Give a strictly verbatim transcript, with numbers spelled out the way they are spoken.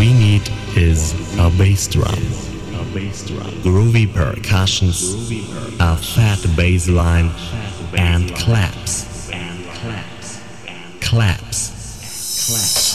we need is a bass drum, groovy percussions, a fat bass line, and claps. Claps. Claps.